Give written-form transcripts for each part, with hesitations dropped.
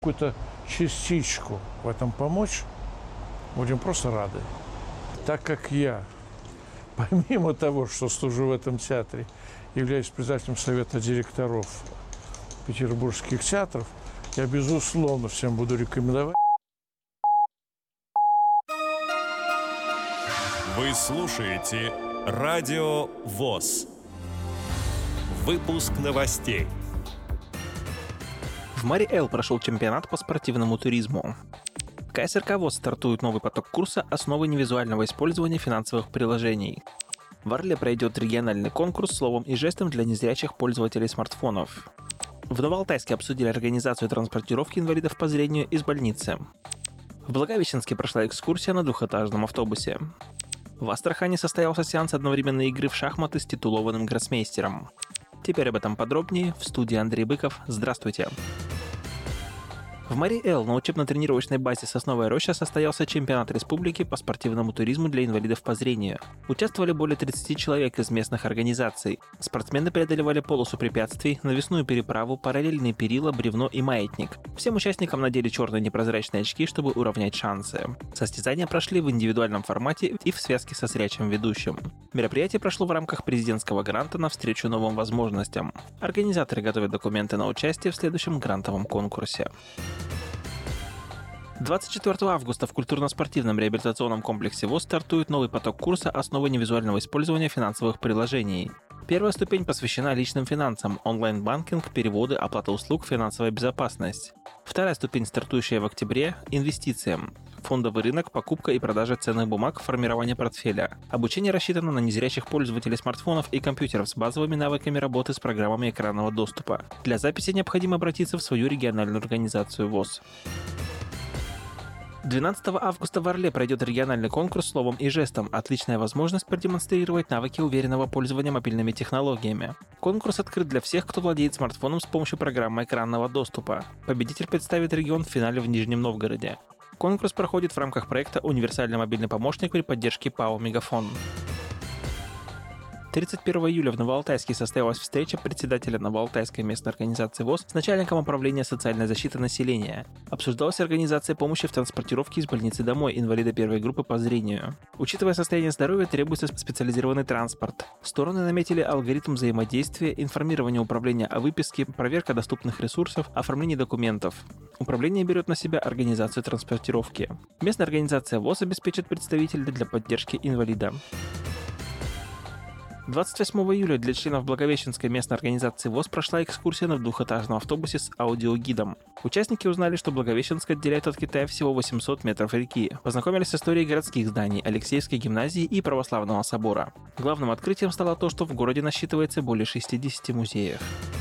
какую-то частичку в этом помочь, будем просто рады. Так как я, помимо того, что служу в этом театре, являюсь председателем совета директоров петербургских театров, я, безусловно, всем буду рекомендовать. Вы слушаете Радио ВОС. Выпуск новостей. В Мари-Эл прошел чемпионат по спортивному туризму. В КСРК ВОС стартует новый поток курса «Основы невизуального использования финансовых приложений». В Орле пройдет региональный конкурс словом и жестом для незрячих пользователей смартфонов. В Новоалтайске обсудили организацию транспортировки инвалидов по зрению из больницы. В Благовещенске прошла экскурсия на двухэтажном автобусе. В Астрахани состоялся сеанс одновременной игры в шахматы с титулованным гроссмейстером. Теперь об этом подробнее. В студии Андрей Быков. Здравствуйте. В Мари-Эл на учебно-тренировочной базе «Сосновая роща» состоялся чемпионат республики по спортивному туризму для инвалидов по зрению. Участвовали более 30 человек из местных организаций. Спортсмены преодолевали полосу препятствий, навесную переправу, параллельные перила, бревно и маятник. Всем участникам надели черные непрозрачные очки, чтобы уравнять шансы. Состязания прошли в индивидуальном формате и в связке со зрячим ведущим. Мероприятие прошло в рамках президентского гранта навстречу новым возможностям. Организаторы готовят документы на участие в следующем грантовом конкурсе. 24 августа в культурно-спортивном реабилитационном комплексе ВОС стартует новый поток курса «Основы невизуального использования финансовых приложений». Первая ступень посвящена личным финансам, онлайн-банкинг, переводы, оплата услуг, финансовая безопасность. Вторая ступень, стартующая в октябре – инвестициям. Фондовый рынок, покупка и продажа ценных бумаг, формирование портфеля. Обучение рассчитано на незрячих пользователей смартфонов и компьютеров с базовыми навыками работы с программами экранного доступа. Для записи необходимо обратиться в свою региональную организацию ВОС. 12 августа в Орле пройдет региональный конкурс словом и жестом. Отличная возможность продемонстрировать навыки уверенного пользования мобильными технологиями. Конкурс открыт для всех, кто владеет смартфоном с помощью программы экранного доступа. Победитель представит регион в финале в Нижнем Новгороде. Конкурс проходит в рамках проекта «Универсальный мобильный помощник» при поддержке ПАО «Мегафон». 31 июля в Новоалтайске состоялась встреча председателя Новоалтайской местной организации ВОС с начальником управления социальной защиты населения. Обсуждалась организация помощи в транспортировке из больницы домой инвалида первой группы по зрению. Учитывая состояние здоровья, требуется специализированный транспорт. Стороны наметили алгоритм взаимодействия, информирование управления о выписке, проверка доступных ресурсов, оформление документов. Управление берет на себя организацию транспортировки. Местная организация ВОС обеспечит представителей для поддержки инвалида. 28 июля для членов Благовещенской местной организации ВОС прошла экскурсия на двухэтажном автобусе с аудиогидом. Участники узнали, что Благовещенск отделяет от Китая всего 800 метров реки, познакомились с историей городских зданий, Алексеевской гимназии и Православного собора. Главным открытием стало то, что в городе насчитывается более 60 музеев.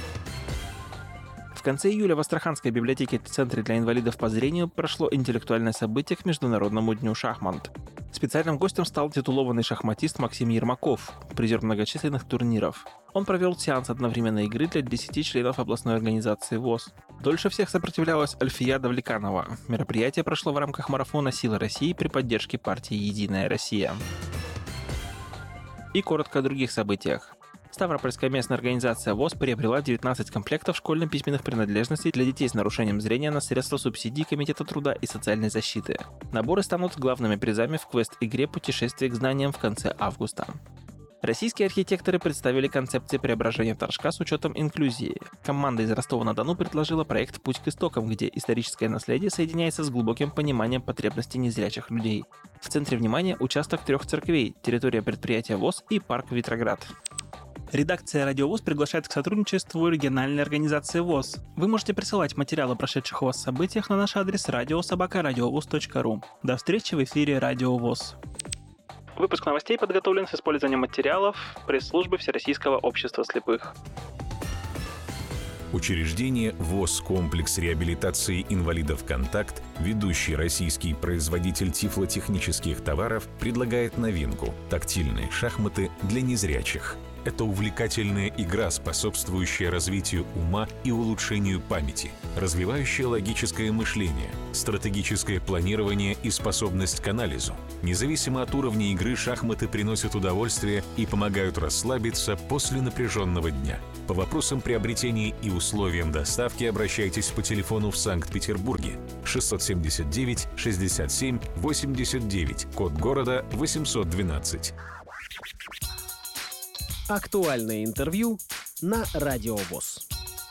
В конце июля в Астраханской библиотеке-центре для инвалидов по зрению прошло интеллектуальное событие к Международному дню шахмат. Специальным гостем стал титулованный шахматист Максим Ермаков, призер многочисленных турниров. Он провел сеанс одновременной игры для 10 членов областной организации ВОС. Дольше всех сопротивлялась Альфия Давлеканова. Мероприятие прошло в рамках марафона «Сила России» при поддержке партии «Единая Россия». И коротко о других событиях. Ставропольская местная организация ВОС приобрела 19 комплектов школьно-письменных принадлежностей для детей с нарушением зрения на средства субсидий Комитета труда и социальной защиты. Наборы станут главными призами в квест-игре «Путешествие к знаниям» в конце августа. Российские архитекторы представили концепции преображения Торжка с учетом инклюзии. Команда из Ростова-на-Дону предложила проект «Путь к истокам», где историческое наследие соединяется с глубоким пониманием потребностей незрячих людей. В центре внимания участок 3 церквей, территория предприятия ВОС и парк Витроград. Редакция «Радио ВОС» приглашает к сотрудничеству региональной организации ВОС. Вы можете присылать материалы о прошедших у вас событиях на наш адрес radio@radiovos.ru. До встречи в эфире «Радио ВОС». Выпуск новостей подготовлен с использованием материалов пресс-службы Всероссийского общества слепых. Учреждение ВОС «Комплекс реабилитации инвалидов «Контакт», ведущий российский производитель тифлотехнических товаров, предлагает новинку – тактильные шахматы для незрячих. – это увлекательная игра, способствующая развитию ума и улучшению памяти, развивающая логическое мышление, стратегическое планирование и способность к анализу. Независимо от уровня игры, шахматы приносят удовольствие и помогают расслабиться после напряженного дня. По вопросам приобретения и условиям доставки обращайтесь по телефону в Санкт-Петербурге 679 67 89, код города 812. Актуальное интервью на Радио ВОС.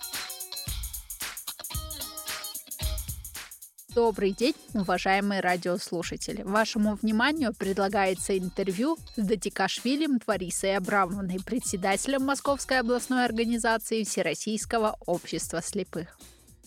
Добрый день, уважаемые радиослушатели! Вашему вниманию предлагается интервью с Датикашвилем Творисой Абрамовной, председателем Московской областной организации Всероссийского общества слепых.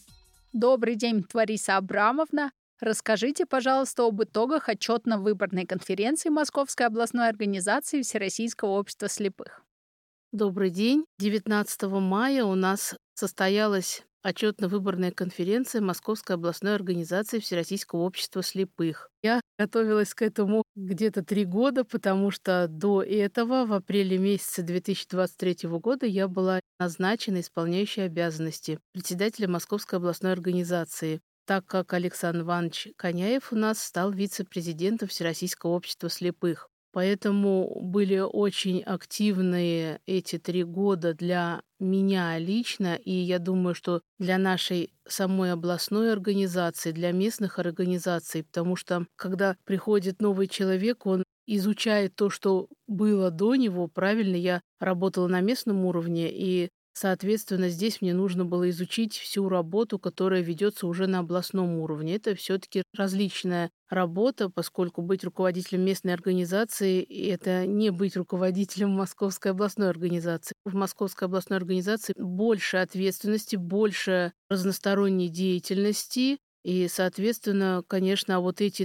Добрый день, Твориса Абрамовна! Расскажите, пожалуйста, об итогах отчетно-выборной конференции Московской областной организации Всероссийского общества слепых. Добрый день. 19 мая у нас состоялась отчетно-выборная конференция Московской областной организации Всероссийского общества слепых. Я готовилась к этому где-то 3 года, потому что до этого, в апреле месяце 2023 года, я была назначена исполняющей обязанности председателя Московской областной организации, так как Александр Иванович Коняев у нас стал вице-президентом Всероссийского общества слепых. Поэтому были очень активные эти 3 года для меня лично, и я думаю, что для нашей самой областной организации, для местных организаций, потому что когда приходит новый человек, он изучает то, что было до него. Правильно, я работала на местном уровне, и соответственно, здесь мне нужно было изучить всю работу, которая ведется уже на областном уровне. Это все-таки различная работа, поскольку быть руководителем местной организации – это не быть руководителем Московской областной организации. В Московской областной организации больше ответственности, больше разносторонней деятельности. И, соответственно, конечно, вот эти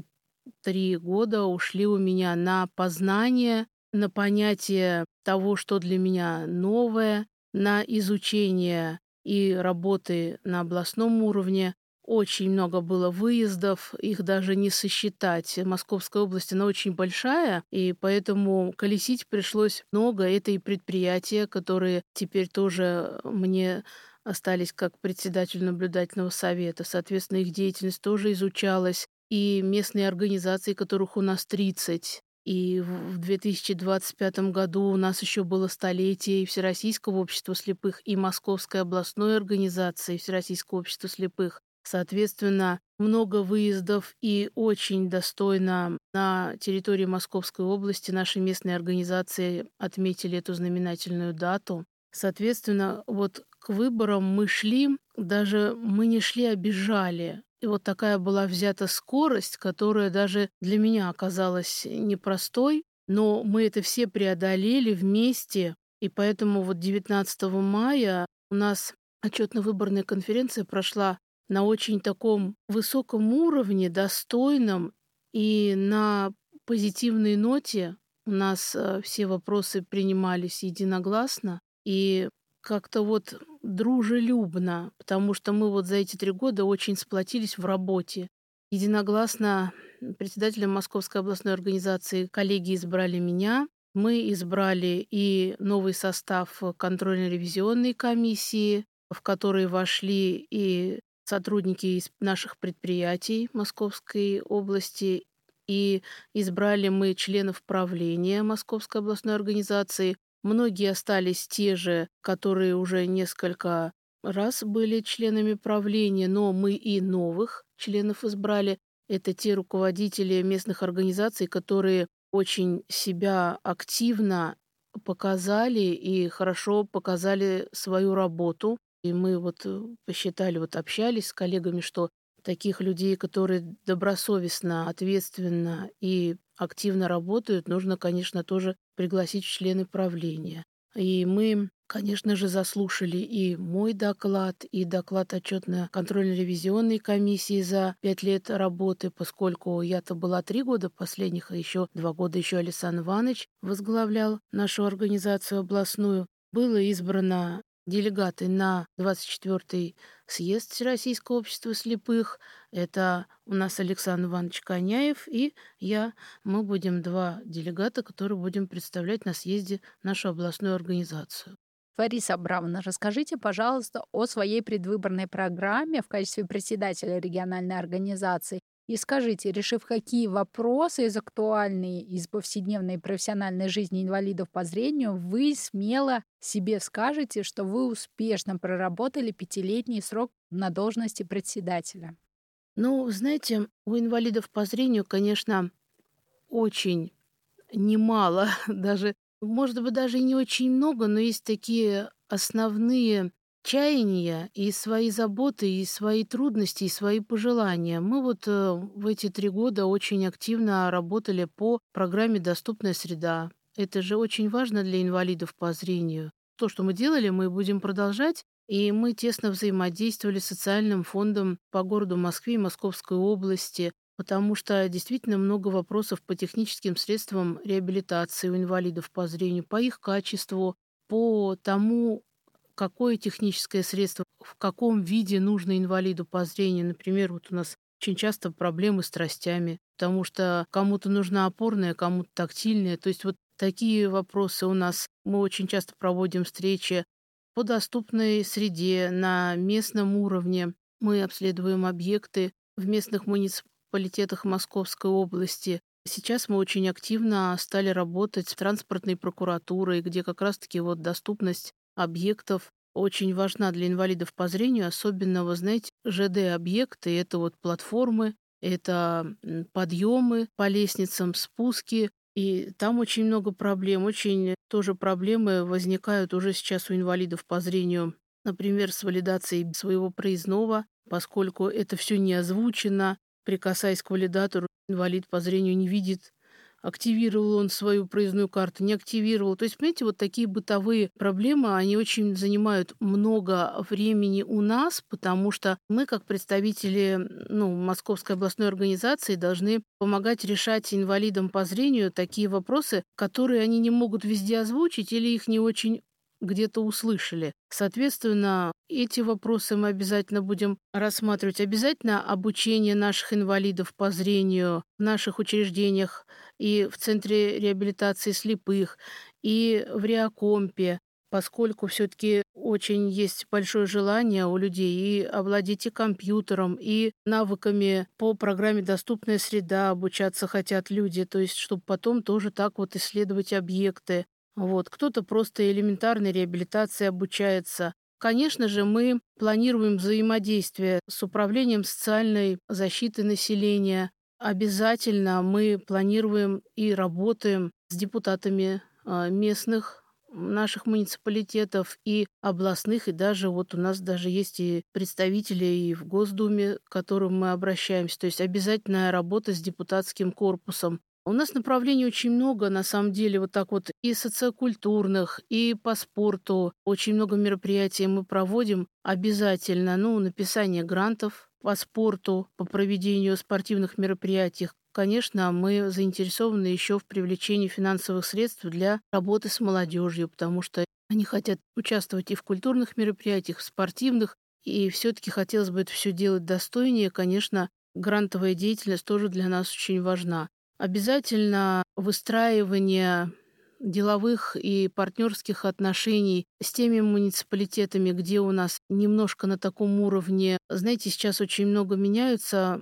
3 года ушли у меня на познание, на понятие того, что для меня новое, на изучение и работы на областном уровне. Очень много было выездов, их даже не сосчитать. Московская область, она очень большая, и поэтому колесить пришлось много. Это и предприятия, которые теперь тоже мне остались как председатель наблюдательного совета. Соответственно, их деятельность тоже изучалась. И местные организации, которых у нас 30. И в 2025 году у нас еще было столетие и Всероссийского общества слепых, и Московской областной организации Всероссийского общества слепых. Соответственно, много выездов, и очень достойно на территории Московской области наши местные организации отметили эту знаменательную дату. Соответственно, вот к выборам мы шли, даже мы не шли, а бежали. И вот такая была взята скорость, которая даже для меня оказалась непростой, но мы это все преодолели вместе, и поэтому вот 19 мая у нас отчетно-выборная конференция прошла на очень таком высоком уровне, достойном, и на позитивной ноте. У нас все вопросы принимались единогласно, и как-то вот дружелюбно, потому что мы вот за эти 3 года очень сплотились в работе. Единогласно председателем Московской областной организации коллеги избрали меня. Мы избрали и новый состав контрольно-ревизионной комиссии, в который вошли и сотрудники из наших предприятий Московской области, и избрали мы членов правления Московской областной организации. Многие остались те же, которые уже несколько раз были членами правления, но мы и новых членов избрали. Это те руководители местных организаций, которые очень себя активно показали и хорошо показали свою работу. И мы вот посчитали, вот общались с коллегами, что таких людей, которые добросовестно, ответственно и активно работают, нужно, конечно, тоже пригласить в члены правления. И мы, конечно же, заслушали и мой доклад, и доклад отчетно-контрольно-ревизионной комиссии за 5 лет работы, поскольку я-то была 3 года последних, а еще 2 года еще Александр Иванович возглавлял нашу организацию областную. Было избрано делегаты на 24-й съезд Всероссийского общества слепых. Это у нас Александр Иванович Коняев и я. Мы будем 2 делегата, которые будем представлять на съезде нашу областную организацию. Фариса Абрамовна, расскажите, пожалуйста, о своей предвыборной программе в качестве председателя региональной организации. И скажите, решив какие вопросы из актуальной, из повседневной и профессиональной жизни инвалидов по зрению, вы смело себе скажете, что вы успешно проработали 5-летний срок на должности председателя. Ну, знаете, у инвалидов по зрению, конечно, очень немало, даже, может быть, даже и не очень много, но есть такие основные чаяния и свои заботы, и свои трудности, и свои пожелания. Мы вот в эти 3 года очень активно работали по программе «Доступная среда». Это же очень важно для инвалидов по зрению. То, что мы делали, мы будем продолжать. И мы тесно взаимодействовали с социальным фондом по городу Москве и Московской области, потому что действительно много вопросов по техническим средствам реабилитации у инвалидов по зрению, по их качеству, по тому, какое техническое средство, в каком виде нужно инвалиду по зрению. Например, вот у нас очень часто проблемы с тростями, потому что кому-то нужна опорная, кому-то тактильная. То есть вот такие вопросы у нас. Мы очень часто проводим встречи по доступной среде на местном уровне. Мы обследуем объекты в местных муниципалитетах Московской области. Сейчас мы очень активно стали работать с транспортной прокуратурой, где как раз-таки вот доступность объектов очень важна для инвалидов по зрению, особенно, вы знаете, ЖД-объекты, это вот платформы, это подъемы по лестницам, спуски, и там очень много проблем, очень тоже проблемы возникают уже сейчас у инвалидов по зрению, например, с валидацией своего проездного, поскольку это все не озвучено, прикасаясь к валидатору, инвалид по зрению не видит, активировал он свою проездную карту, не активировал. То есть, понимаете, вот такие бытовые проблемы, они очень занимают много времени у нас, потому что мы, как представители Московской областной организации, должны помогать решать инвалидам по зрению такие вопросы, которые они не могут везде озвучить или их не очень где-то услышали. Соответственно, эти вопросы мы обязательно будем рассматривать. Обязательно обучение наших инвалидов по зрению в наших учреждениях и в Центре реабилитации слепых, и в Реакомпе, поскольку все-таки очень есть большое желание у людей и овладеть и компьютером, и навыками по программе «Доступная среда» обучаться хотят люди, то есть чтобы потом тоже так вот исследовать объекты. Вот. Кто-то просто элементарной реабилитации обучается. Конечно же, мы планируем взаимодействие с Управлением социальной защиты населения. Обязательно мы планируем и работаем с депутатами местных наших муниципалитетов и областных, и даже вот у нас даже есть и представители и в Госдуме, к которым мы обращаемся. То есть обязательная работа с депутатским корпусом. У нас направлений очень много, на самом деле, вот так вот и социокультурных, и по спорту. Очень много мероприятий мы проводим обязательно. Написание грантов по спорту, по проведению спортивных мероприятий. Конечно, мы заинтересованы еще в привлечении финансовых средств для работы с молодежью, потому что они хотят участвовать и в культурных мероприятиях, в спортивных, и все-таки хотелось бы это все делать достойнее. Конечно, грантовая деятельность тоже для нас очень важна. Обязательно выстраивание деловых и партнерских отношений с теми муниципалитетами, где у нас немножко на таком уровне. Знаете, сейчас очень много меняются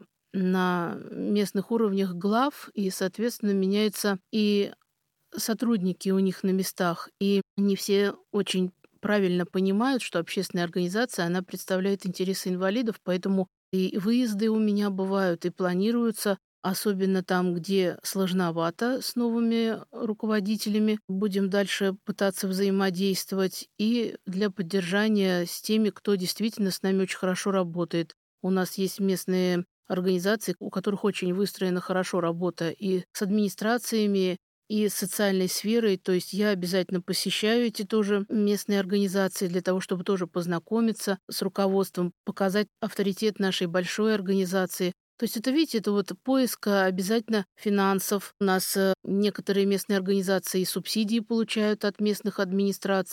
на местных уровнях глав, и, соответственно, меняются и сотрудники у них на местах. И не все очень правильно понимают, что общественная организация, она представляет интересы инвалидов, поэтому и выезды у меня бывают, и планируются. Особенно там, где сложновато с новыми руководителями. Будем дальше пытаться взаимодействовать и для поддержания с теми, кто действительно с нами очень хорошо работает. У нас есть местные организации, у которых очень выстроена хорошо работа и с администрациями, и с социальной сферой. То есть я обязательно посещаю эти тоже местные организации для того, чтобы тоже познакомиться с руководством, показать авторитет нашей большой организации. То есть это, видите, это вот поиск обязательно финансов. У нас некоторые местные организации субсидии получают от местных администраций.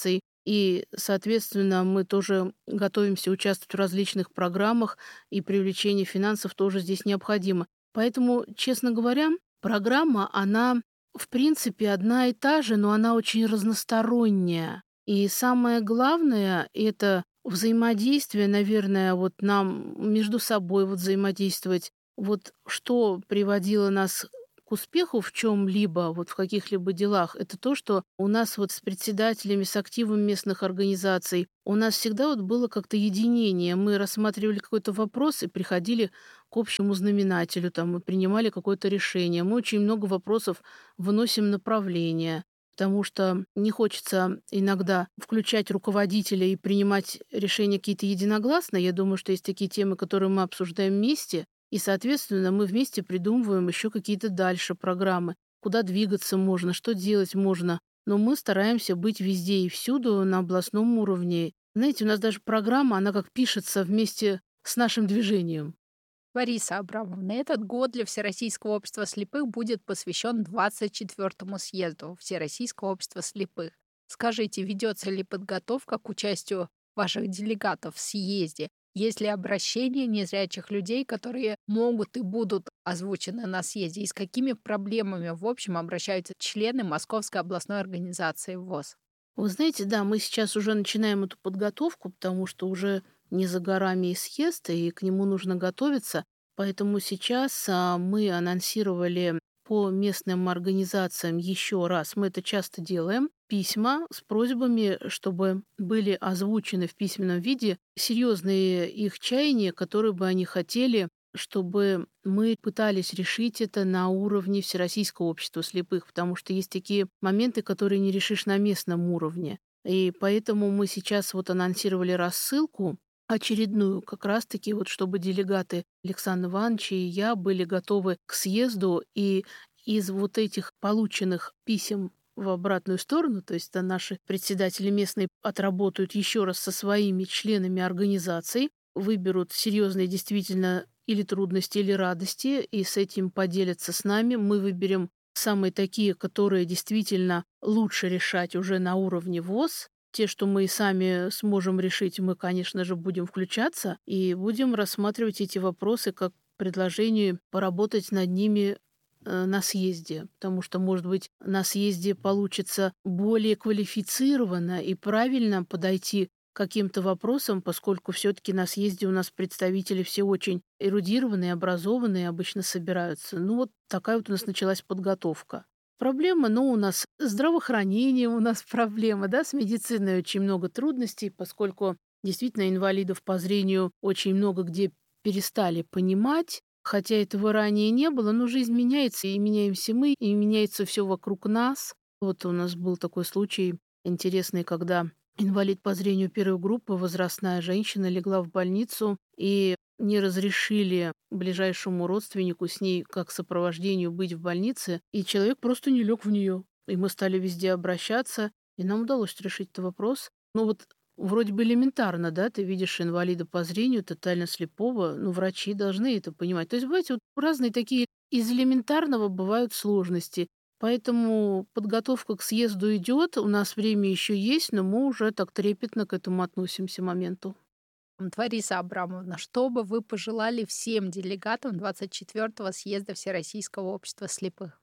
И, соответственно, мы тоже готовимся участвовать в различных программах, и привлечение финансов тоже здесь необходимо. Поэтому, честно говоря, программа, она, в принципе, одна и та же, но она очень разносторонняя. И самое главное — это взаимодействие, наверное, вот нам между собой вот взаимодействовать. Вот что приводило нас к успеху в чем-либо, вот в каких-либо делах, это то, что у нас вот с председателями, с активом местных организаций, у нас всегда вот было как-то единение. Мы рассматривали какой-то вопрос и приходили к общему знаменателю, там, мы принимали какое-то решение. Мы очень много вопросов выносим направления, потому что не хочется иногда включать руководителя и принимать решения какие-то единогласно. Я думаю, что есть такие темы, которые мы обсуждаем вместе, и, соответственно, мы вместе придумываем еще какие-то дальше программы, куда двигаться можно, что делать можно. Но мы стараемся быть везде и всюду на областном уровне. Знаете, у нас даже программа, она как пишется вместе с нашим движением. Лариса Абрамовна, этот год для Всероссийского общества слепых будет посвящен 24-му съезду Всероссийского общества слепых. Скажите, ведется ли подготовка к участию ваших делегатов в съезде? Есть ли обращения незрячих людей, которые могут и будут озвучены на съезде? И с какими проблемами, в общем, обращаются члены Московской областной организации ВОС? Вы знаете, да, мы сейчас уже начинаем эту подготовку, потому что уже не за горами и съезд, и к нему нужно готовиться. Поэтому сейчас мы анонсировали по местным организациям еще раз, мы это часто делаем, письма с просьбами, чтобы были озвучены в письменном виде серьезные их чаяния, которые бы они хотели, чтобы мы пытались решить это на уровне Всероссийского общества слепых, потому что есть такие моменты, которые не решишь на местном уровне. И поэтому мы сейчас вот анонсировали рассылку очередную, как раз-таки вот чтобы делегаты Александр Иванович и я были готовы к съезду, и из вот этих полученных писем в обратную сторону, то есть это наши председатели местные отработают еще раз со своими членами организаций, выберут серьезные действительно или трудности, или радости, и с этим поделятся с нами. Мы выберем самые такие, которые действительно лучше решать уже на уровне ВОС. Те, что мы и сами сможем решить, мы, конечно же, будем включаться и будем рассматривать эти вопросы как предложение поработать над ними на съезде, потому что, может быть, на съезде получится более квалифицированно и правильно подойти к каким-то вопросам, поскольку все-таки на съезде у нас представители все очень эрудированные, образованные обычно собираются. Ну вот такая вот у нас началась подготовка. Проблема, у нас здравоохранение, у нас проблема, да, с медициной очень много трудностей, поскольку действительно инвалидов по зрению очень много где перестали понимать, хотя этого ранее не было, но жизнь меняется, и меняемся мы, и меняется все вокруг нас. Вот у нас был такой случай интересный, когда инвалид по зрению первой группы, возрастная женщина, легла в больницу, и не разрешили ближайшему родственнику с ней как сопровождению быть в больнице, и человек просто не лег в нее. И мы стали везде обращаться, и нам удалось решить этот вопрос. Вот вроде бы элементарно, да, ты видишь инвалида по зрению, тотально слепого, врачи должны это понимать. То есть, бываете, разные такие из элементарного бывают сложности. Поэтому подготовка к съезду идет, у нас время еще есть, но мы уже так трепетно к этому относимся моменту. Лариса Абрамовна, что бы вы пожелали всем делегатам 24-го съезда Всероссийского общества слепых?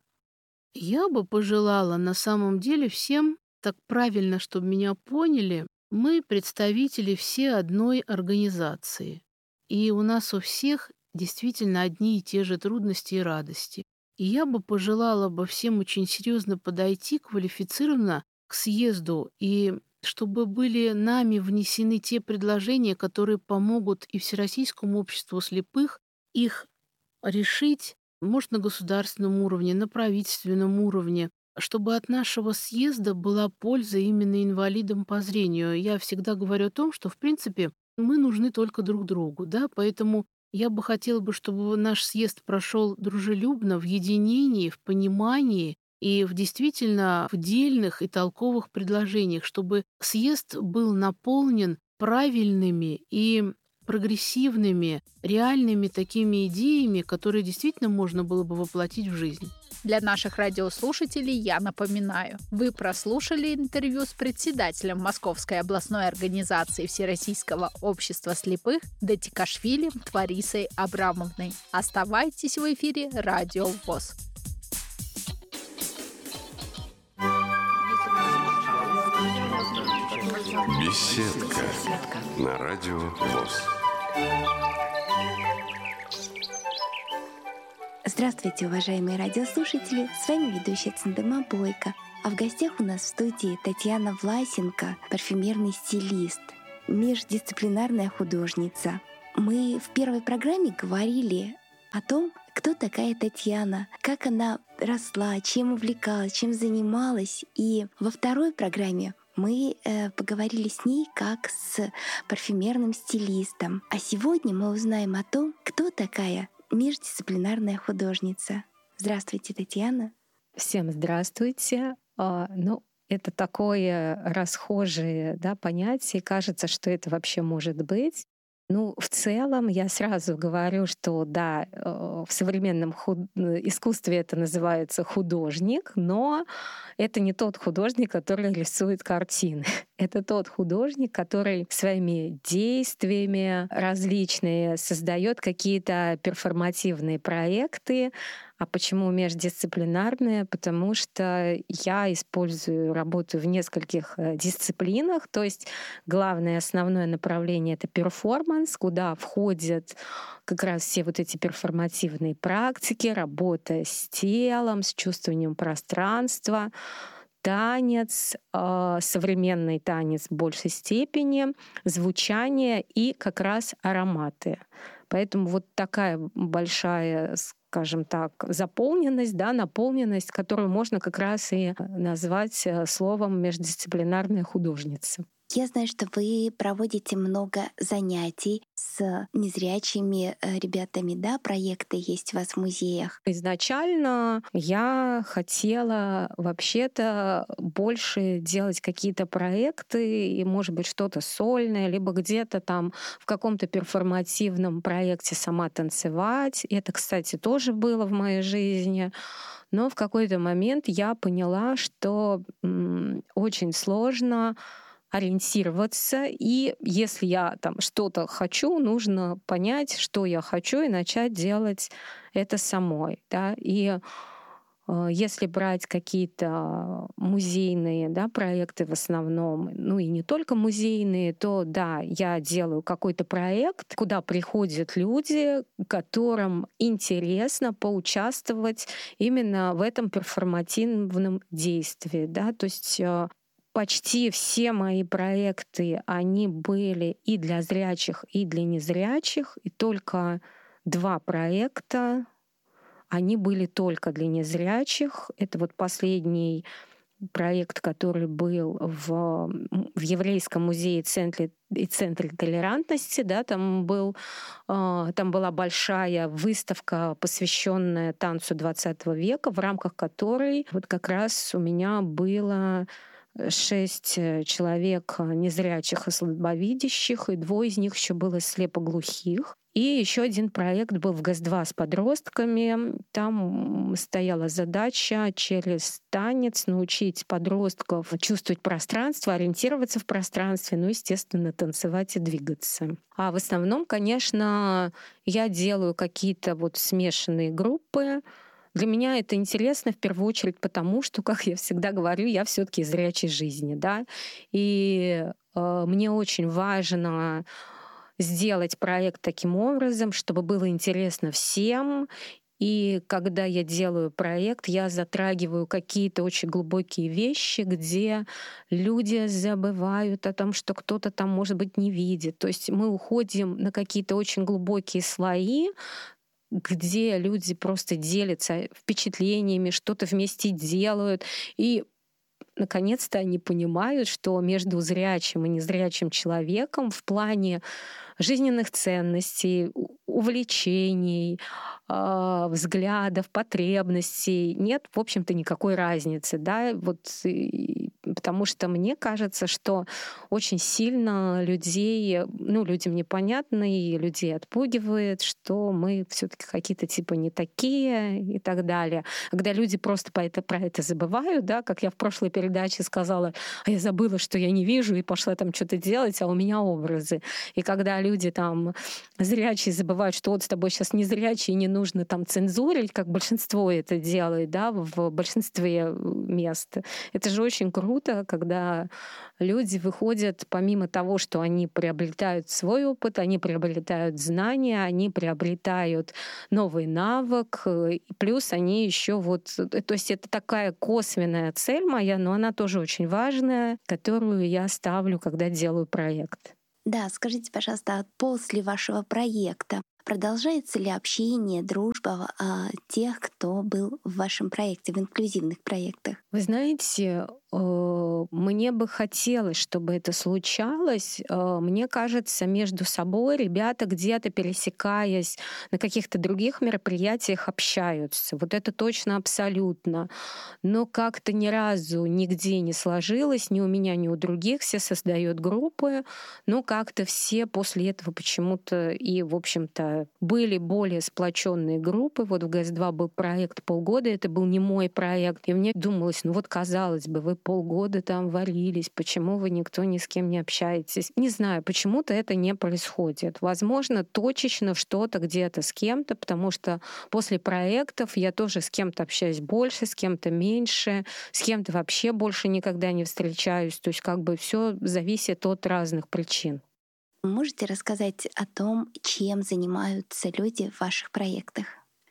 Я бы пожелала на самом деле всем, так правильно, чтобы меня поняли, мы представители все одной организации. И у нас у всех действительно одни и те же трудности и радости. И я бы пожелала бы всем очень серьезно подойти квалифицированно к съезду, и чтобы были нами внесены те предложения, которые помогут и Всероссийскому обществу слепых их решить, может, на государственном уровне, на правительственном уровне, чтобы от нашего съезда была польза именно инвалидам по зрению. Я всегда говорю о том, что, в принципе, мы нужны только друг другу, да, поэтому я бы хотела, чтобы наш съезд прошел дружелюбно, в единении, в понимании и действительно в дельных и толковых предложениях, чтобы съезд был наполнен правильными и прогрессивными, реальными такими идеями, которые действительно можно было бы воплотить в жизнь. Для наших радиослушателей я напоминаю, вы прослушали интервью с председателем Московской областной организации Всероссийского общества слепых Датикашвили Творисой Абрамовной. Оставайтесь в эфире Радио ВОС. Беседка на Радио ВОС. Здравствуйте, уважаемые радиослушатели! С вами ведущая Циндема Бойко. А в гостях у нас в студии Татьяна Власенко, парфюмерный стилист, междисциплинарная художница. Мы в первой программе говорили о том, кто такая Татьяна, как она росла, чем увлекалась, чем занималась. И во второй программе мы поговорили с ней как с парфюмерным стилистом. А сегодня мы узнаем о том, кто такая междисциплинарная художница. Здравствуйте, Татьяна. Всем здравствуйте. Это такое расхожее, понятие. Кажется, что это вообще может быть. В целом я сразу говорю, что да, в современном искусстве это называется художник, но это не тот художник, который рисует картины. Это тот художник, который своими действиями различные создает какие-то перформативные проекты. А почему междисциплинарные? Потому что я работаю в нескольких дисциплинах. То есть главное основное направление — это перформанс, куда входят как раз все вот эти перформативные практики, работа с телом, с чувствованием пространства, танец, современный танец в большей степени, звучание и как раз ароматы. Поэтому вот такая большая, скажем так, заполненность, наполненность, которую можно как раз и назвать словом междисциплинарная художница. Я знаю, что вы проводите много занятий с незрячими ребятами, проекты есть у вас в музеях. Изначально я хотела вообще-то больше делать какие-то проекты и, может быть, что-то сольное, либо где-то там в каком-то перформативном проекте сама танцевать. Это, кстати, тоже было в моей жизни. Но в какой-то момент я поняла, что очень сложно ориентироваться, и если я там что-то хочу, нужно понять, что я хочу, и начать делать это самой. И если брать какие-то музейные проекты в основном, и не только музейные, то я делаю какой-то проект, куда приходят люди, которым интересно поучаствовать именно в этом перформативном действии. То есть почти все мои проекты, они были и для зрячих, и для незрячих, и только 2 проекта, они были только для незрячих. Это вот последний проект, который был в Еврейском музее и Центре толерантности. Там была большая выставка, посвященная танцу 20 века, в рамках которой вот как раз у меня было 6 человек незрячих и слабовидящих, и 2 из них еще было слепоглухих. И еще один проект был в ГАЗ-2 с подростками. Там стояла задача через танец научить подростков чувствовать пространство, ориентироваться в пространстве, естественно, танцевать и двигаться. А в основном, конечно, я делаю какие-то смешанные группы. Для меня это интересно в первую очередь потому, что, как я всегда говорю, я все-таки из зрячей жизни, и мне очень важно сделать проект таким образом, чтобы было интересно всем. И когда я делаю проект, я затрагиваю какие-то очень глубокие вещи, где люди забывают о том, что кто-то там, может быть, не видит. То есть мы уходим на какие-то очень глубокие слои, где люди просто делятся впечатлениями, что-то вместе делают. И наконец-то они понимают, что между зрячим и незрячим человеком в плане жизненных ценностей, увлечений, взглядов, потребностей нет, в общем-то, никакой разницы, да, потому что мне кажется, что очень сильно людям непонятно и людей отпугивает, что мы все-таки какие-то типа не такие и так далее. Когда люди просто про это забывают, да, как я в прошлой передаче сказала, а я забыла, что я не вижу, и пошла там что-то делать, а у меня образы. И когда люди там зрячие забывают, что вот с тобой сейчас не зрячий, и не нужно там цензурить, как большинство это делает, да, в большинстве мест. Это же очень круто, когда люди выходят, помимо того, что они приобретают свой опыт, они приобретают знания, они приобретают новый навык, плюс они еще то есть это такая косвенная цель моя, но она тоже очень важная, которую я ставлю, когда делаю проект. Да, скажите, пожалуйста, после вашего проекта продолжается ли общение, дружба тех, кто был в вашем проекте, в инклюзивных проектах? Вы знаете, мне бы хотелось, чтобы это случалось. Мне кажется, между собой ребята где-то, пересекаясь на каких-то других мероприятиях, общаются. Вот это точно абсолютно. Но как-то ни разу нигде не сложилось, ни у меня, ни у других. Все создают группы, но как-то все после этого почему-то и, в общем-то, были более сплоченные группы. Вот в ГС-2 был проект полгода, это был не мой проект. И мне думалось, казалось бы, вы полгода там варились, почему вы никто ни с кем не общаетесь? Не знаю, почему-то это не происходит. Возможно, точечно что-то где-то с кем-то, потому что после проектов я тоже с кем-то общаюсь больше, с кем-то меньше, с кем-то вообще больше никогда не встречаюсь. То есть все зависит от разных причин. Можете рассказать о том, чем занимаются люди в ваших проектах?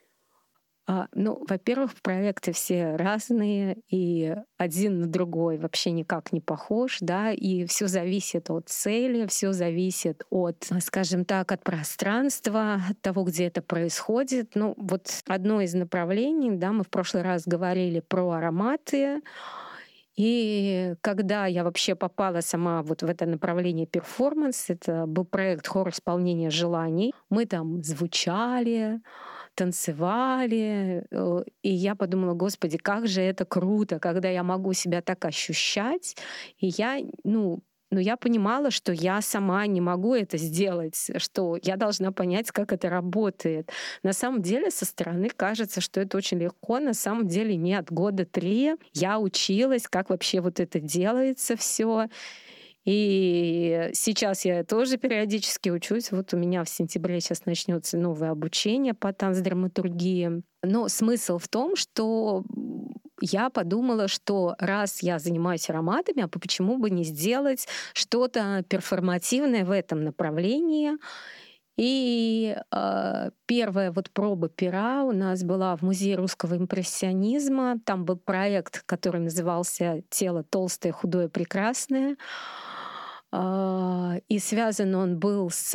Во-первых, проекты все разные, и один на другой вообще никак не похож, да, и все зависит от цели, все зависит от, скажем так, от пространства, от того, где это происходит. Одно из направлений, да, мы в прошлый раз говорили про ароматы, и когда я вообще попала сама в это направление перформанс, это был проект «Хор исполнения желаний», мы там звучали, танцевали, и я подумала, Господи, как же это круто, когда я могу себя так ощущать, и я понимала, что я сама не могу это сделать, что я должна понять, как это работает. На самом деле, со стороны кажется, что это очень легко. На самом деле нет. 3 года я училась, как вообще это делается все. И сейчас я тоже периодически учусь. У меня в сентябре сейчас начнется новое обучение по танцдраматургии. Но смысл в том, что я подумала, что раз я занимаюсь ароматами, почему бы не сделать что-то перформативное в этом направлении. И первая проба пера у нас была в Музее русского импрессионизма. Там был проект, который назывался «Тело толстое, худое, прекрасное». И связан он был с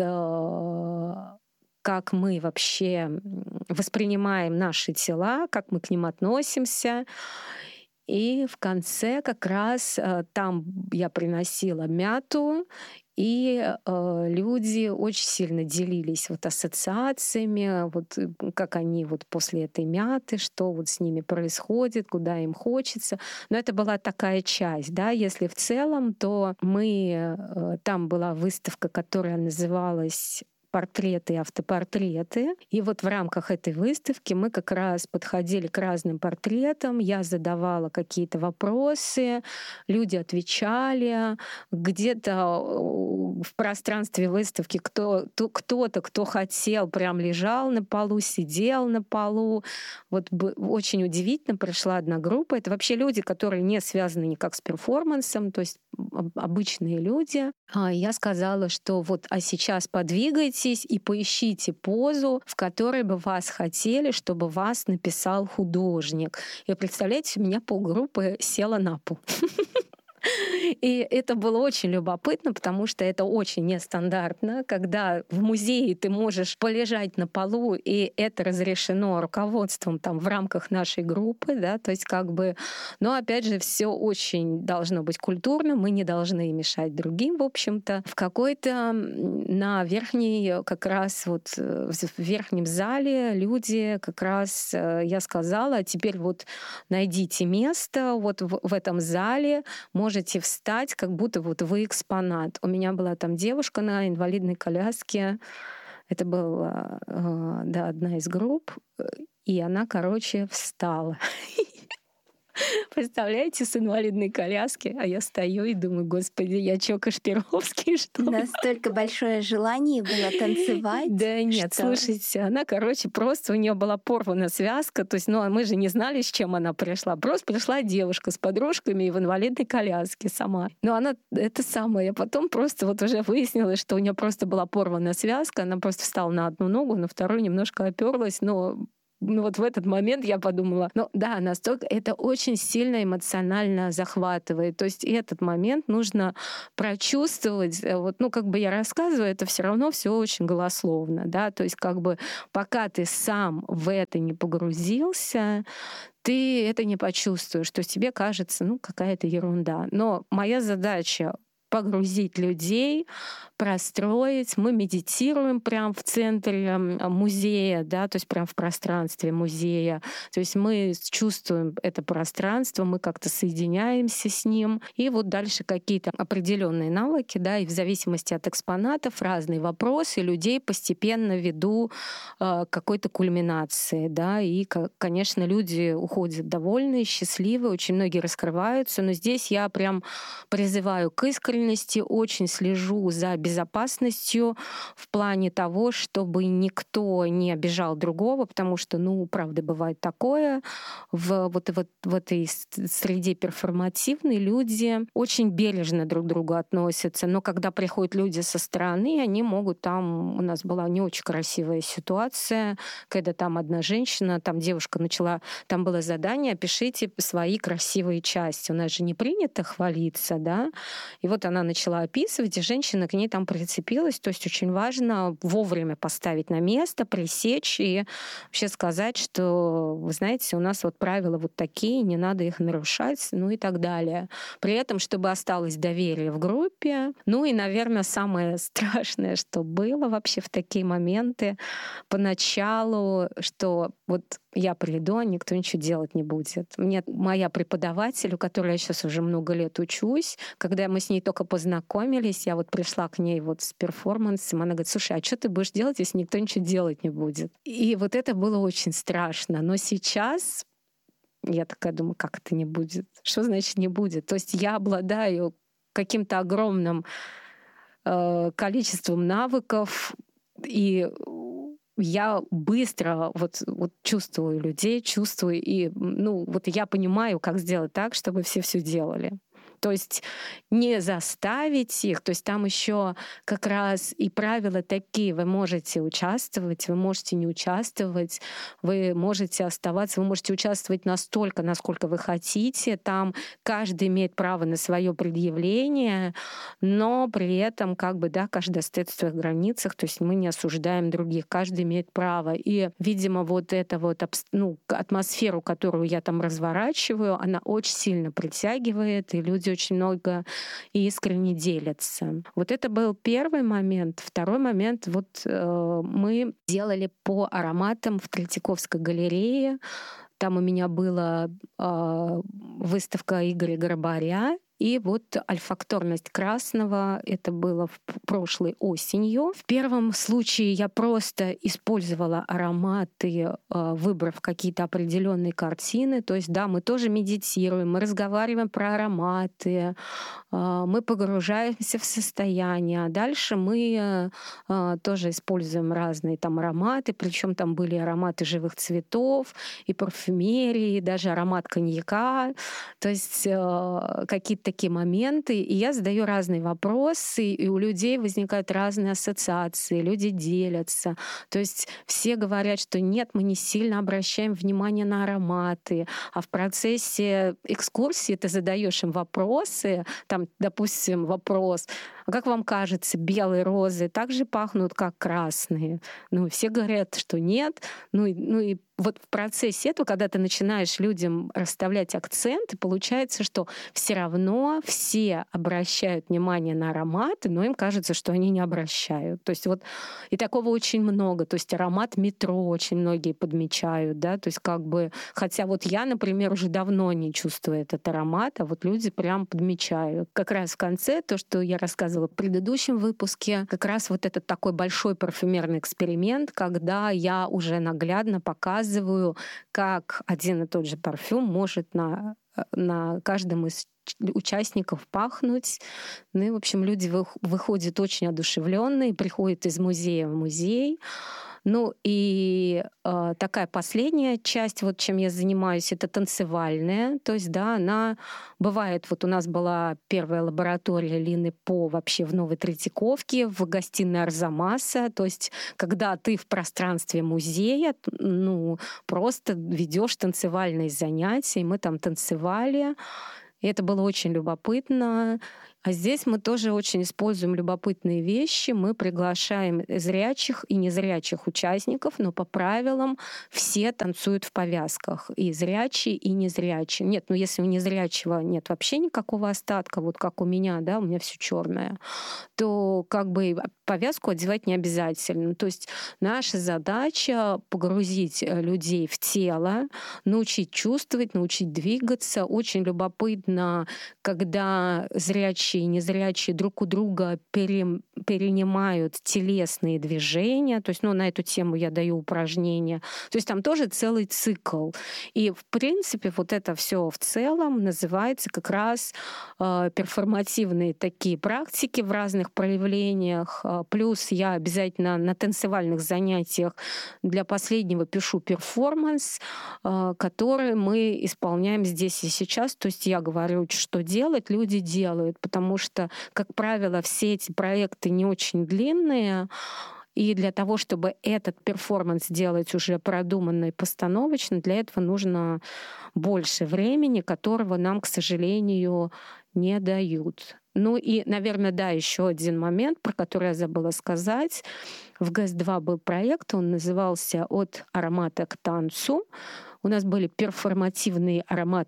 как мы вообще воспринимаем наши тела, как мы к ним относимся. И в конце как раз там я приносила мяту, и люди очень сильно делились ассоциациями, как они после этой мяты, что с ними происходит, куда им хочется. Но это была такая часть, да. Если в целом, то там была выставка, которая называлась «Портреты и автопортреты». И в рамках этой выставки мы как раз подходили к разным портретам, я задавала какие-то вопросы, люди отвечали. Где-то в пространстве выставки кто-то, кто хотел, прям лежал на полу, сидел на полу. Очень удивительно, пришла одна группа. Это вообще люди, которые не связаны никак с перформансом, то есть обычные люди. Я сказала, что а сейчас подвигайтесь и поищите позу, в которой бы вас хотели, чтобы вас написал художник. И представляете, у меня полгруппы села на пол. И это было очень любопытно, потому что это очень нестандартно, когда в музее ты можешь полежать на полу, и это разрешено руководством там в рамках нашей группы, да, то есть как бы, но опять же все очень должно быть культурно, мы не должны мешать другим, в общем-то. В какой-то на верхней, как раз вот в верхнем зале люди как раз, я сказала, теперь вот найдите место вот в этом зале, можете встать, как будто вот вы экспонат. У меня была там девушка на инвалидной коляске, это была да, одна из групп, и она, короче, встала. Представляете, с инвалидной коляски, а я стою и думаю, господи, я чё, Кашпировский, что ли? Настолько большое желание было танцевать. Да нет, слушайте, она, короче, просто у нее была порвана связка, то есть, ну, а мы же не знали, с чем она пришла. Просто пришла девушка с подружками в инвалидной коляске сама. Но она это самое, я потом просто вот уже выяснилось, что у нее просто была порвана связка, она просто встала на одну ногу, на вторую немножко оперлась, но вот в этот момент я подумала, ну да, настолько это очень сильно эмоционально захватывает. То есть этот момент нужно прочувствовать. Вот, ну, как бы я рассказываю, это все равно все очень голословно, да. То есть как бы пока ты сам в это не погрузился, ты это не почувствуешь, что тебе кажется, ну, какая-то ерунда. Но моя задача погрузить людей, простроить. Мы медитируем прямо в центре музея, да, то есть прямо в пространстве музея. То есть мы чувствуем это пространство, мы как-то соединяемся с ним. И вот дальше какие-то определенные навыки, да, и в зависимости от экспонатов разные вопросы людей постепенно веду к какой-то кульминации, да, и, конечно, люди уходят довольные, счастливые, очень многие раскрываются, но здесь я прям призываю к искренности, очень слежу за безопасностью в плане того, чтобы никто не обижал другого, потому что, ну, правда, бывает такое. В этой среде перформативной люди очень бережно друг к другу относятся, но когда приходят люди со стороны, они могут там... У нас была не очень красивая ситуация, когда там одна женщина, там девушка начала... Там было задание «Опишите свои красивые части». У нас же не принято хвалиться, да? И вот она начала описывать, и женщина к ней там прицепилась. То есть очень важно вовремя поставить на место, пресечь и вообще сказать, что, вы знаете, у нас вот правила вот такие, не надо их нарушать, ну и так далее. При этом, чтобы осталось доверие в группе. Ну и, наверное, самое страшное, что было вообще в такие моменты поначалу, что вот я приду, а никто ничего делать не будет. Мне моя преподаватель, у которой я сейчас уже много лет учусь, когда мы с ней только познакомились, я вот пришла к ней вот с перформансом, она говорит, слушай, а что ты будешь делать, если никто ничего делать не будет? И вот это было очень страшно. Но сейчас я такая думаю, как это не будет? Что значит не будет? То есть я обладаю каким-то огромным количеством навыков, и я быстро вот чувствую людей, чувствую, и ну, вот я понимаю, как сделать так, чтобы все делали. То есть не заставить их, то есть там еще как раз и правила такие, вы можете участвовать, вы можете не участвовать, вы можете оставаться, вы можете участвовать настолько, насколько вы хотите, там каждый имеет право на свое предъявление, но при этом как бы, да, каждый остается в своих границах, то есть мы не осуждаем других, каждый имеет право. И, видимо, вот эта вот атмосферу, которую я там разворачиваю, она очень сильно притягивает, и люди очень много и искренне делятся. Вот это был первый момент. Второй момент, вот мы делали по ароматам в Третьяковской галерее. Там у меня была выставка Игоря Горобаря. И вот альфакторность красного, это было прошлой осенью. В первом случае я просто использовала ароматы, выбрав какие-то определенные картины. То есть, да, мы тоже медитируем, мы разговариваем про ароматы, мы погружаемся в состояние. А дальше мы тоже используем разные там ароматы, причем там были ароматы живых цветов и парфюмерии, даже аромат коньяка. То есть какие-то такие моменты, и я задаю разные вопросы, и у людей возникают разные ассоциации, люди делятся. То есть все говорят, что нет, мы не сильно обращаем внимание на ароматы, а в процессе экскурсии ты задаешь им вопросы, там, допустим, вопрос: а как вам кажется, белые розы так же пахнут, как красные? Ну, все говорят, что нет. Ну и вот в процессе этого, когда ты начинаешь людям расставлять акценты, получается, что все равно все обращают внимание на ароматы, но им кажется, что они не обращают. То есть вот и такого очень много. То есть аромат метро очень многие подмечают, да, то есть как бы, хотя вот я, например, уже давно не чувствую этот аромат, а вот люди прям подмечают. Как раз в конце, то, что я рассказывала в предыдущем выпуске, как раз вот этот такой большой парфюмерный эксперимент, когда я уже наглядно показываю, как один и тот же парфюм может на каждом из участников пахнуть. Ну и, в общем, люди выходят очень одушевленные, приходят из музея в музей. Ну и такая последняя часть, вот чем я занимаюсь, это танцевальная. То есть, да, она бывает, вот у нас была первая лаборатория Лины По вообще в Новой Третьяковке, в гостиной Арзамаса. То есть, когда ты в пространстве музея, ну, просто ведешь танцевальные занятия, и мы там танцевали. И это было очень любопытно. А здесь мы тоже очень используем любопытные вещи. Мы приглашаем зрячих и незрячих участников, но по правилам все танцуют в повязках. И зрячие, и незрячие. Нет, ну если у незрячего нет вообще никакого остатка, вот как у меня, да, у меня все черное, то как бы повязку одевать не обязательно. То есть наша задача — погрузить людей в тело, научить чувствовать, научить двигаться. Очень любопытно, когда зрячие и незрячие друг у друга перенимают телесные движения. То есть, ну, на эту тему я даю упражнения. То есть там тоже целый цикл. И, в принципе, вот это все в целом называется как раз перформативные такие практики в разных проявлениях. Плюс я обязательно на танцевальных занятиях для последнего пишу перформанс, который мы исполняем здесь и сейчас. То есть я говорю, что делать, люди делают, потому что, как правило, все эти проекты не очень длинные, и для того, чтобы этот перформанс делать уже продуманно и постановочно, для этого нужно больше времени, которого нам, к сожалению, не дают. Ну и, наверное, да, еще один момент, про который я забыла сказать. В ГЭС-2 был проект, он назывался «От аромата к танцу». У нас были перформативные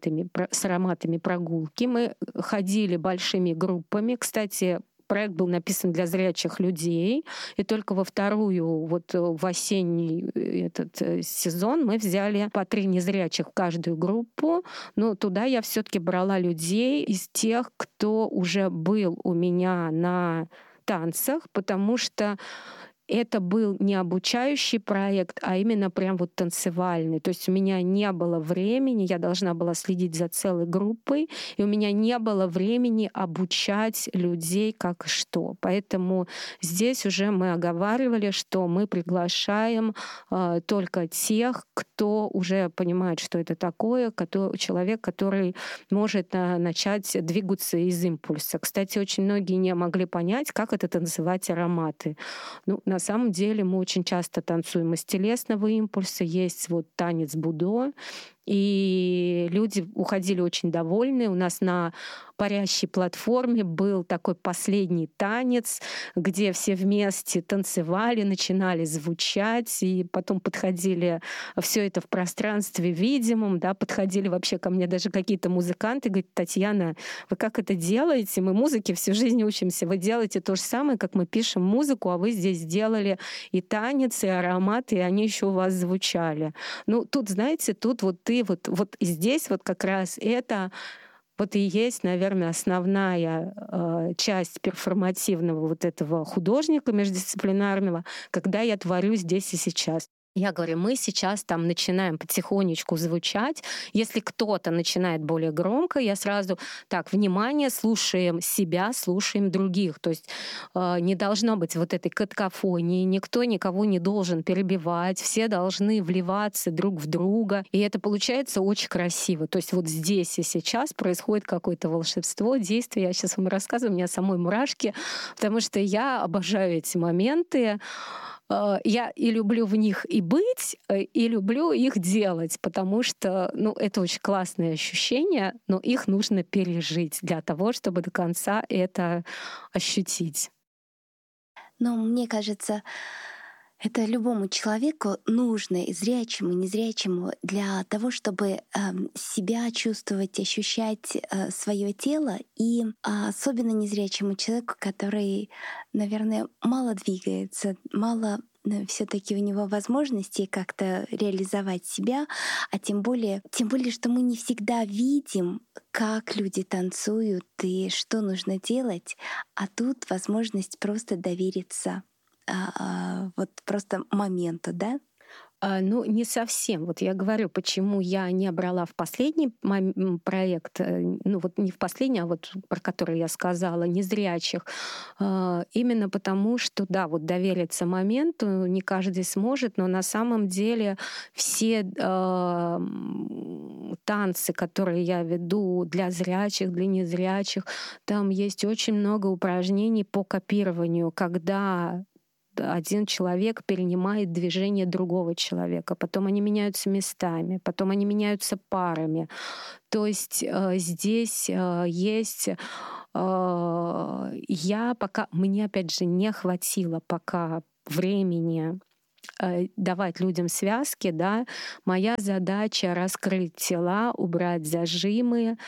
с ароматами прогулки. Мы ходили большими группами. Кстати, проект был написан для зрячих людей, и только во вторую, вот в осенний этот сезон мы взяли по 3 незрячих в каждую группу. Но туда я все-таки брала людей из тех, кто уже был у меня на танцах, потому что это был не обучающий проект, а именно прям вот танцевальный. То есть у меня не было времени, я должна была следить за целой группой, и у меня не было времени обучать людей как и что. Поэтому здесь уже мы оговаривали, что мы приглашаем только тех, кто уже понимает, что это такое, человек, который может начать двигаться из импульса. Кстати, очень многие не могли понять, как это танцевать ароматы. Ну, на самом деле мы очень часто танцуем из телесного импульса. Есть вот танец будо, и люди уходили очень довольны. У нас на парящей платформе был такой последний танец, где все вместе танцевали, начинали звучать, и потом подходили все это в пространстве видимом, да, подходили вообще ко мне даже какие-то музыканты, говорят: Татьяна, вы как это делаете? Мы музыке всю жизнь учимся. Вы делаете то же самое, как мы пишем музыку, а вы здесь сделали и танец, и ароматы, и они еще у вас звучали. Ну, тут, знаете, тут вот ты вот и здесь вот как раз это вот и есть, наверное, основная часть перформативного вот этого художника междисциплинарного, когда я творю здесь и сейчас. Я говорю, мы сейчас там начинаем потихонечку звучать. Если кто-то начинает более громко, я сразу, так, внимание, слушаем себя, слушаем других. То есть не должно быть вот этой какофонии, никто никого не должен перебивать, все должны вливаться друг в друга. И это получается очень красиво. То есть вот здесь и сейчас происходит какое-то волшебство, действие. Я сейчас вам рассказываю, у меня самой мурашки, потому что я обожаю эти моменты. Я и люблю в них и быть, и люблю их делать, потому что, это очень классные ощущения, но их нужно пережить для того, чтобы до конца это ощутить. Но мне кажется, это любому человеку нужно, и зрячему, и незрячему, для того, чтобы себя чувствовать, ощущать свое тело, и особенно незрячему человеку, который, наверное, мало двигается, мало все-таки у него возможностей как-то реализовать себя, а тем более, что мы не всегда видим, как люди танцуют и что нужно делать, а тут возможность просто довериться вот просто моменту, да? Не совсем. Вот я говорю, почему я не брала в последний проект, не в последний, а вот про который я сказала, незрячих. Именно потому, что, да, вот довериться моменту не каждый сможет, но на самом деле все танцы, которые я веду для зрячих, для незрячих, там есть очень много упражнений по копированию, когда один человек перенимает движение другого человека, потом они меняются местами, потом они меняются парами. То есть здесь есть... Мне, опять же, не хватило пока времени давать людям связки, да. Моя задача — раскрыть тела, убрать зажимы,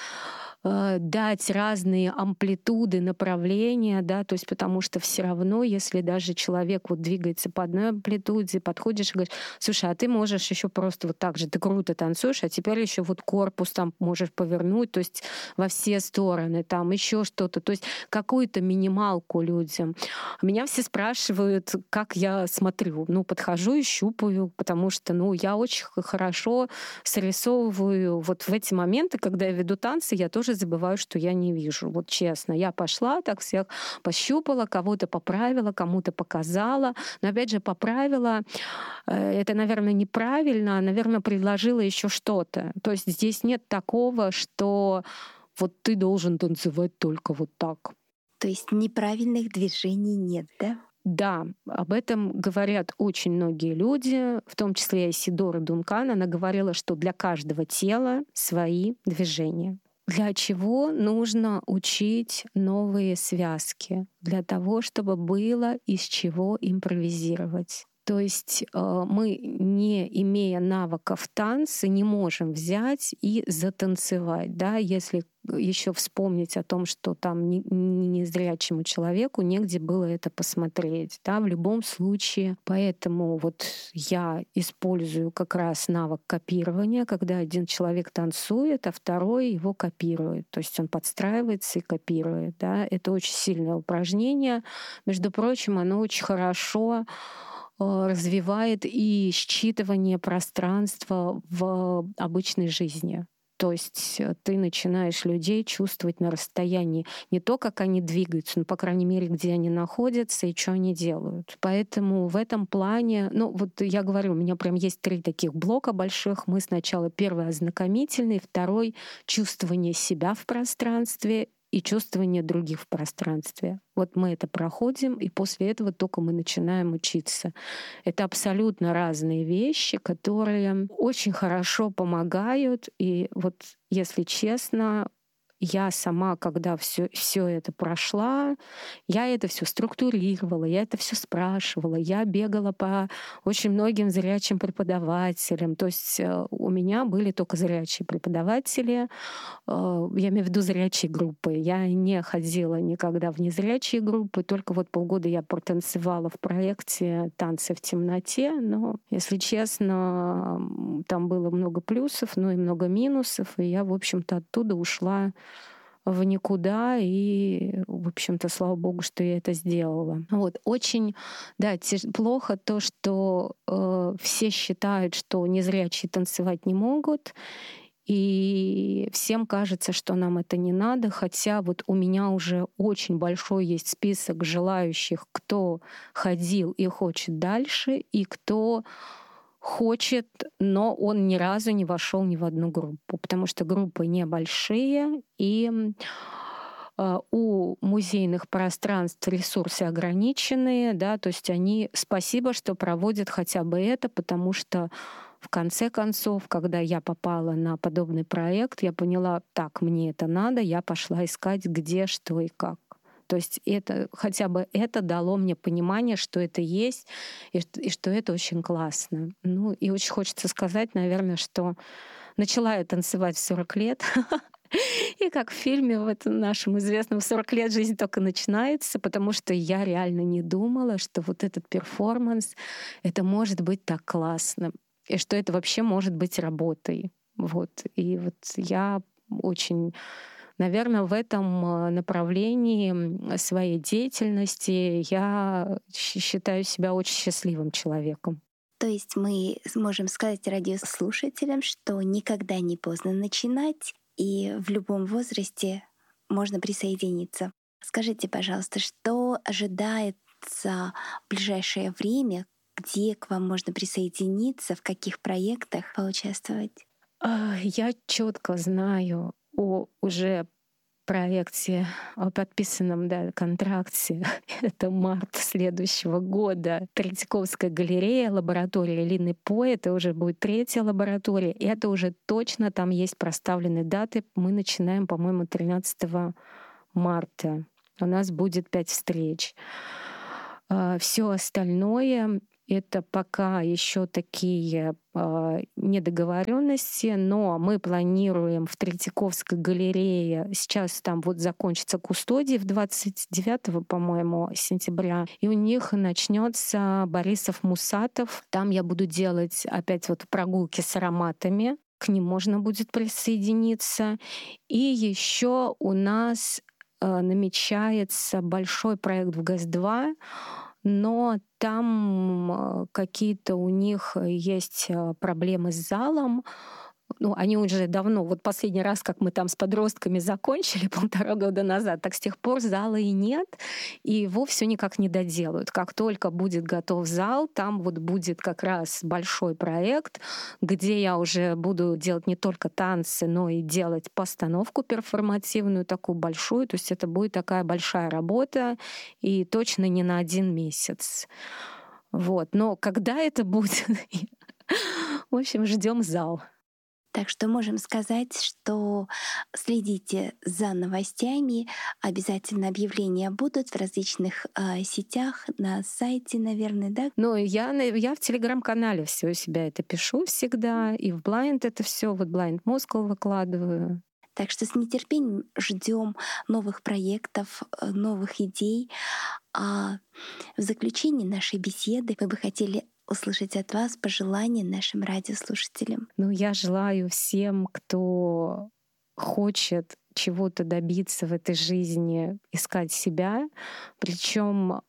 дать разные амплитуды, направления, да, то есть потому что все равно, если даже человек вот двигается по одной амплитуде, подходишь и говоришь: слушай, а ты можешь еще просто вот так же, ты круто танцуешь, а теперь еще вот корпус там можешь повернуть, то есть во все стороны, там еще что-то, то есть какую-то минималку людям. Меня все спрашивают, как я смотрю. Подхожу и щупаю, потому что, я очень хорошо срисовываю вот в эти моменты, когда я веду танцы, я тоже забываю, что я не вижу. Вот честно, я пошла, так всех пощупала, кого-то поправила, кому-то показала. Но опять же, поправила, это, наверное, неправильно, наверное, предложила еще что-то. То есть здесь нет такого, что вот ты должен танцевать только вот так. То есть неправильных движений нет, да? Да, об этом говорят очень многие люди, в том числе и Сидора Дункан. Она говорила, что для каждого тела свои движения. Для чего нужно учить новые связки? Для того, чтобы было из чего импровизировать. То есть мы, не имея навыков танца, не можем взять и затанцевать. Да? Если еще вспомнить о том, что там незрячему человеку негде было это посмотреть. Да? В любом случае. Поэтому вот я использую как раз навык копирования, когда один человек танцует, а второй его копирует. То есть он подстраивается и копирует. Да? Это очень сильное упражнение. Между прочим, оно очень хорошо развивает и считывание пространства в обычной жизни. То есть ты начинаешь людей чувствовать на расстоянии не то, как они двигаются, но, по крайней мере, где они находятся и что они делают. Поэтому в этом плане, вот я говорю, у меня прям есть 3 таких блока больших. Мы сначала первый ознакомительный, второй — чувствование себя в пространстве и чувствование других в пространстве. Вот мы это проходим, и после этого только мы начинаем учиться. Это абсолютно разные вещи, которые очень хорошо помогают. И вот, если честно, я сама, когда все это прошла, я это все структурировала, я это все спрашивала, я бегала по очень многим зрячим преподавателям. То есть у меня были только зрячие преподаватели, я имею в виду зрячие группы. Я не ходила никогда в незрячие группы, только вот полгода я протанцевала в проекте «Танцы в темноте», но, если честно, там было много плюсов, но и много минусов, и я, в общем-то, оттуда ушла в никуда, и, в общем-то, слава богу, что я это сделала. Вот. Очень, да, плохо то, что все считают, что незрячие танцевать не могут, и всем кажется, что нам это не надо, хотя вот у меня уже очень большой есть список желающих, кто ходил и хочет дальше, и кто хочет, но он ни разу не вошел ни в одну группу, потому что группы небольшие, и у музейных пространств ресурсы ограниченные, да, то есть они, спасибо, что проводят хотя бы это, потому что в конце концов, когда я попала на подобный проект, я поняла, так, мне это надо, я пошла искать, где, что и как. То есть это, хотя бы это дало мне понимание, что это есть, и что это очень классно. Ну и очень хочется сказать, наверное, что начала я танцевать в 40 лет. И как в фильме в этом нашем известном 40 лет жизнь только начинается, потому что я реально не думала, что вот этот перформанс, это может быть так классно, и что это вообще может быть работой. Вот. И вот я очень, наверное, в этом направлении своей деятельности я считаю себя очень счастливым человеком. То есть мы сможем сказать радиослушателям, что никогда не поздно начинать, и в любом возрасте можно присоединиться. Скажите, пожалуйста, что ожидается в ближайшее время, где к вам можно присоединиться, в каких проектах поучаствовать? Я четко знаю о уже проекте, о подписанном контракте. Это март следующего года. Третьяковская галерея, лаборатория Лины По. Это уже будет 3-я лаборатория. И это уже точно, там есть проставлены даты. Мы начинаем, по-моему, 13 марта. У нас будет 5 встреч. Все остальное — это пока еще такие недоговоренности, но мы планируем в Третьяковской галерее. Сейчас там вот закончится кустодий в 29, по-моему, сентября, и у них начнется Борисов Мусатов. Там я буду делать опять вот прогулки с ароматами. К ним можно будет присоединиться. И еще у нас намечается большой проект в ГЭС-2, но там какие-то у них есть проблемы с залом. Ну, они уже давно, вот последний раз, как мы там с подростками закончили 1,5 года назад, так с тех пор зала и нет, и его все никак не доделают. Как только будет готов зал, там вот будет как раз большой проект, где я уже буду делать не только танцы, но и делать постановку перформативную, такую большую. То есть это будет такая большая работа, и точно не на 1 месяц. Вот. Но когда это будет? В общем, ждем зал. Так что можем сказать, что следите за новостями, обязательно объявления будут в различных сетях, на сайте, наверное, да? Ну, я в телеграм-канале все у себя это пишу всегда, и в Blind это все, вот Blind Moscow выкладываю. Так что с нетерпением ждем новых проектов, новых идей. А в заключении нашей беседы мы бы хотели услышать от вас пожелания нашим радиослушателям. Ну, я желаю всем, кто хочет чего-то добиться в этой жизни, искать себя. Причем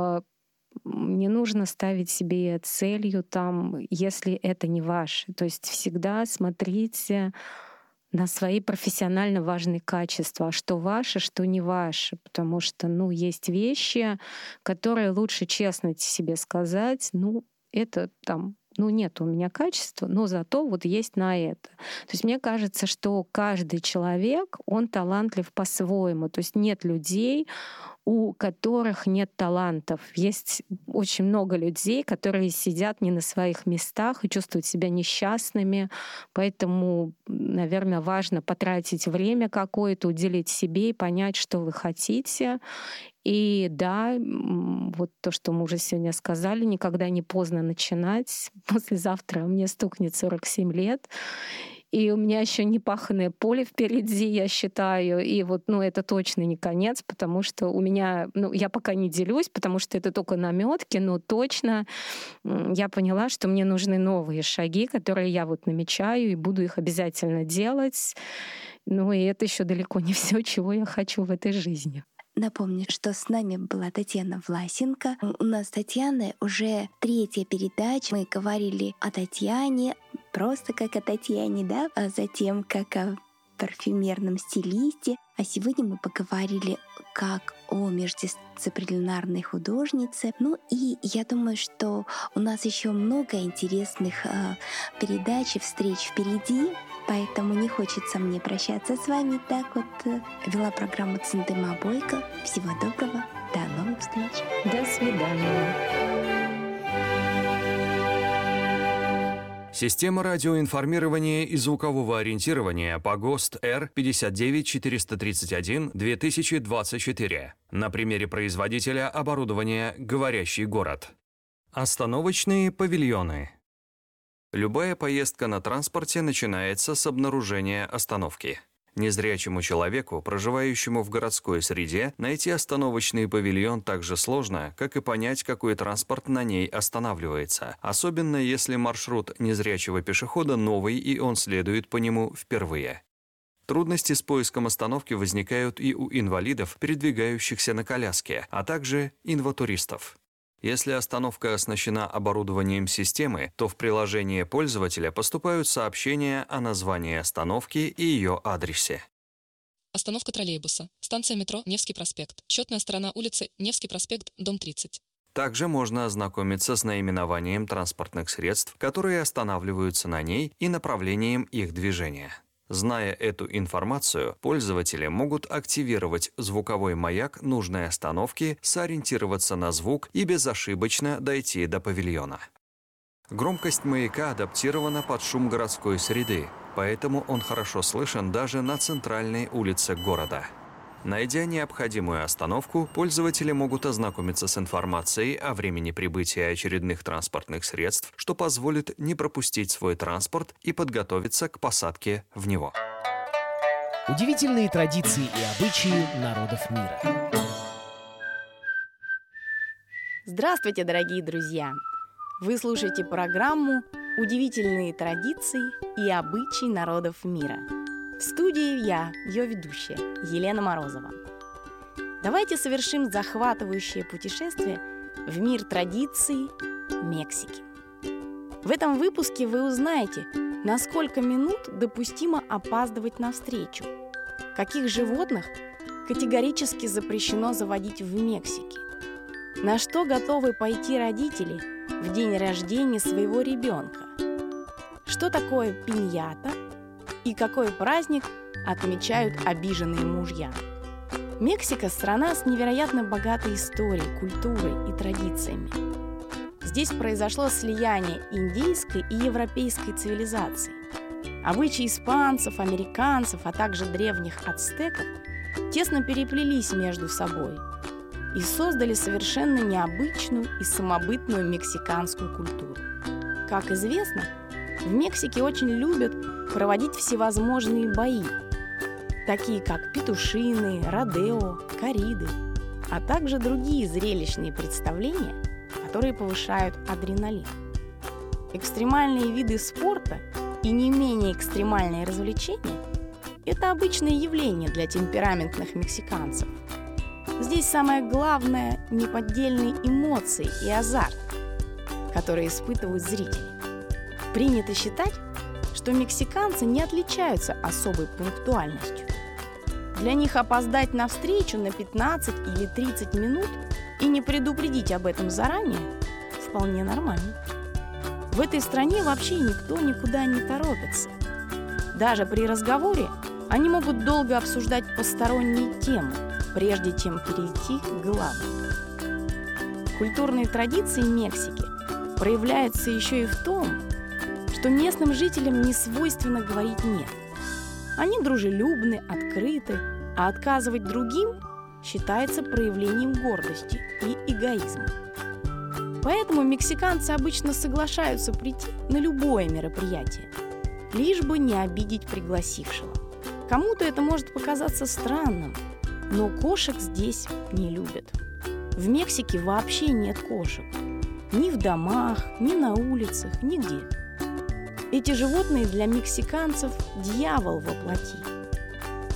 не нужно ставить себе целью там, если это не ваше. То есть всегда смотрите на свои профессионально важные качества, что ваше, что не ваше, потому что, есть вещи, которые лучше честно себе сказать, это там, нет у меня качества, но зато вот есть на это. То есть мне кажется, что каждый человек, он талантлив по-своему. То есть нет людей, у которых нет талантов. Есть очень много людей, которые сидят не на своих местах и чувствуют себя несчастными. Поэтому, наверное, важно потратить время какое-то, уделить себе и понять, что вы хотите. И да, вот то, что мы уже сегодня сказали, никогда не поздно начинать. Послезавтра мне стукнет 47 лет. И у меня еще не паханное поле впереди, я считаю. И вот, это точно не конец, потому что у меня, я пока не делюсь, потому что это только намётки, но точно я поняла, что мне нужны новые шаги, которые я вот намечаю, и буду их обязательно делать. Ну и это еще далеко не все, чего я хочу в этой жизни. Напомню, что с нами была Татьяна Власенко. У нас с Татьяной уже 3-я передача. Мы говорили о Татьяне, просто как о Татьяне, да, а затем как о парфюмерном стилисте. А сегодня мы поговорили как о междисциплинарной художнице. Ну и я думаю, что у нас еще много интересных передач и встреч впереди. Поэтому не хочется мне прощаться с вами. Так вот вела программу Цындыма Бойко. Всего доброго. До новых встреч. До свидания. Система радиоинформирования и звукового ориентирования по ГОСТ Р-59431-2024. На примере производителя оборудования «Говорящий город». Остановочные павильоны. Любая поездка на транспорте начинается с обнаружения остановки. Незрячему человеку, проживающему в городской среде, найти остановочный павильон так же сложно, как и понять, какой транспорт на ней останавливается, особенно если маршрут незрячего пешехода новый и он следует по нему впервые. Трудности с поиском остановки возникают и у инвалидов, передвигающихся на коляске, а также инватуристов. Если остановка оснащена оборудованием системы, то в приложение пользователя поступают сообщения о названии остановки и ее адресе. Остановка троллейбуса. Станция метро Невский проспект. Четная сторона улицы Невский проспект, дом 30. Также можно ознакомиться с наименованием транспортных средств, которые останавливаются на ней, и направлением их движения. Зная эту информацию, пользователи могут активировать звуковой маяк нужной остановки, сориентироваться на звук и безошибочно дойти до павильона. Громкость маяка адаптирована под шум городской среды, поэтому он хорошо слышен даже на центральной улице города. Найдя необходимую остановку, пользователи могут ознакомиться с информацией о времени прибытия очередных транспортных средств, что позволит не пропустить свой транспорт и подготовиться к посадке в него. Удивительные традиции и обычаи народов мира. Здравствуйте, дорогие друзья! Вы слушаете программу «Удивительные традиции и обычаи народов мира». В студии я, ее ведущая, Елена Морозова. Давайте совершим захватывающее путешествие в мир традиций Мексики. В этом выпуске вы узнаете, на сколько минут допустимо опаздывать на встречу, каких животных категорически запрещено заводить в Мексике, на что готовы пойти родители в день рождения своего ребенка, что такое пиньята и какой праздник отмечают обиженные мужья. Мексика – страна с невероятно богатой историей, культурой и традициями. Здесь произошло слияние индейской и европейской цивилизаций. Обычаи испанцев, американцев, а также древних ацтеков тесно переплелись между собой и создали совершенно необычную и самобытную мексиканскую культуру. Как известно, в Мексике очень любят проводить всевозможные бои, такие как петушиные, родео, корриды, а также другие зрелищные представления, которые повышают адреналин. Экстремальные виды спорта и не менее экстремальные развлечения – это обычное явление для темпераментных мексиканцев. Здесь самое главное – неподдельные эмоции и азарт, которые испытывают зрители. Принято считать, что мексиканцы не отличаются особой пунктуальностью. Для них опоздать на встречу на 15 или 30 минут и не предупредить об этом заранее вполне нормально. В этой стране вообще никто никуда не торопится. Даже при разговоре они могут долго обсуждать посторонние темы, прежде чем перейти к главному. Культурные традиции Мексики проявляются еще и в том, что местным жителям не свойственно говорить «нет». Они дружелюбны, открыты, а отказывать другим считается проявлением гордости и эгоизма. Поэтому мексиканцы обычно соглашаются прийти на любое мероприятие, лишь бы не обидеть пригласившего. Кому-то это может показаться странным, но кошек здесь не любят. В Мексике вообще нет кошек. Ни в домах, ни на улицах, нигде. Эти животные для мексиканцев – дьявол во плоти.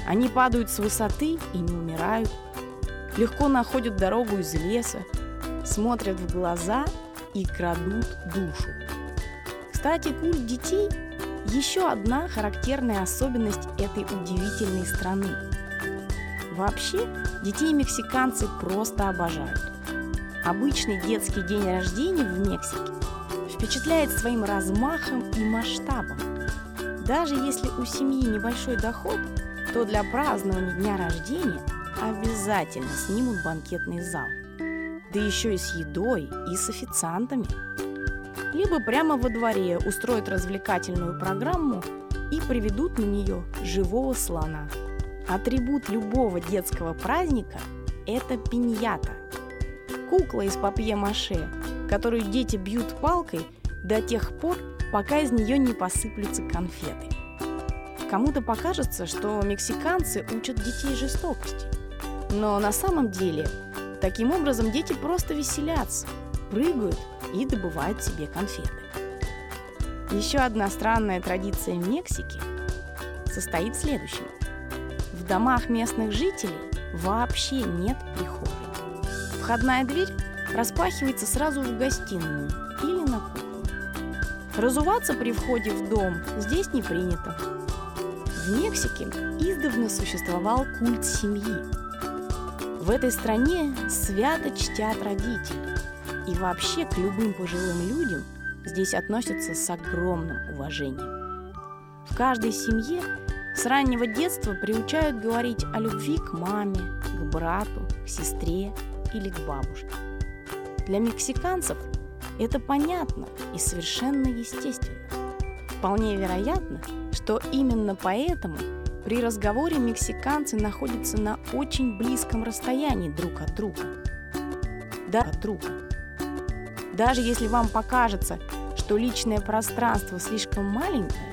Они падают с высоты и не умирают, легко находят дорогу из леса, смотрят в глаза и крадут душу. Кстати, культ детей – еще одна характерная особенность этой удивительной страны. Вообще, детей мексиканцы просто обожают. Обычный детский день рождения в Мексике впечатляет своим размахом и масштабом. Даже если у семьи небольшой доход, то для празднования дня рождения обязательно снимут банкетный зал. Да еще и с едой, и с официантами. Либо прямо во дворе устроят развлекательную программу и приведут на нее живого слона. Атрибут любого детского праздника – это пиньята. Кукла из папье-маше, которую дети бьют палкой до тех пор, пока из нее не посыплются конфеты. Кому-то покажется, что мексиканцы учат детей жестокости. Но на самом деле, таким образом дети просто веселятся, прыгают и добывают себе конфеты. Еще одна странная традиция Мексики состоит в следующем. В домах местных жителей вообще нет прихожей. Входная дверь распахивается сразу в гостиную или на кухню. Разуваться при входе в дом здесь не принято. В Мексике издавна существовал культ семьи. В этой стране свято чтят родителей. И вообще к любым пожилым людям здесь относятся с огромным уважением. В каждой семье с раннего детства приучают говорить о любви к маме, к брату, к сестре или к бабушке. Для мексиканцев это понятно и совершенно естественно. Вполне вероятно, что именно поэтому при разговоре мексиканцы находятся на очень близком расстоянии друг от друга. Даже если вам покажется, что личное пространство слишком маленькое,